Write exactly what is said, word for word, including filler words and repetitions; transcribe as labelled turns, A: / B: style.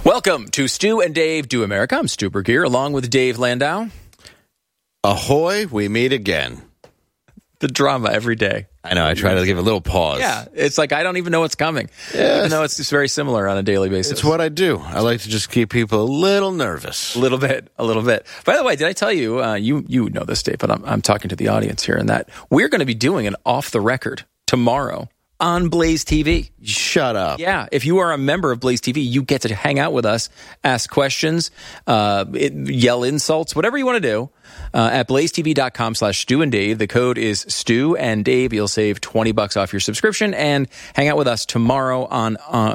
A: Welcome to Stu and Dave Do America. I'm Stu Bergier, along with Dave Landau.
B: Ahoy, we meet again.
A: The drama every day.
B: I know, I try to give a little pause.
A: Yeah, it's like I don't even know what's coming.
B: Yes.
A: Even though it's just very similar on a daily basis.
B: It's what I do. I like to just keep people a little nervous.
A: A little bit, a little bit. By the way, did I tell you, uh, you you know this, Dave, but I'm, I'm talking to the audience here, and that we're going to be doing an Off the Record tomorrow on Blaze T V.
B: Shut up.
A: Yeah, if you are a member of Blaze T V, you get to hang out with us, ask questions, uh, it, yell insults, whatever you want to do, uh, at blazetv.com slash Stu and Dave. The code is Stu and Dave. You'll save twenty bucks off your subscription and hang out with us tomorrow on uh,